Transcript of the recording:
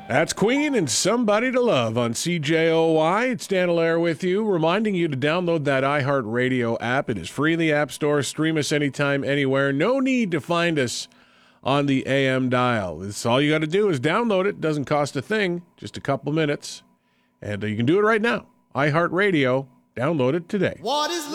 That's Queen and Somebody to Love on CJOY. It's Dan Allaire with you, reminding you to download that iHeartRadio app. It is free in the App Store. Stream us anytime, anywhere. No need to find us on the AM dial. It's all you got to do is download it. Doesn't cost a thing, just a couple minutes. And you can do it right now. iHeartRadio. Download it today. What is